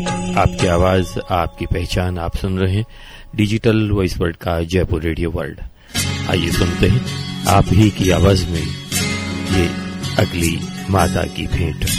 आपकी आवाज, आपकी पहचान, आप सुन रहे हैं डिजिटल वॉइस वर्ल्ड का जयपुर रेडियो वर्ल्ड। आइए सुनते हैं आप ही की आवाज में ये अगली माता की भेंट।